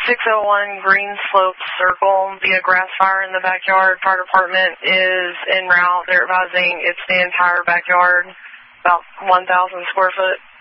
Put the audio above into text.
601 Green Slope Circle via grass fire in the backyard. Fire department is en route. They're advising it's the entire backyard, about 1,000 square foot.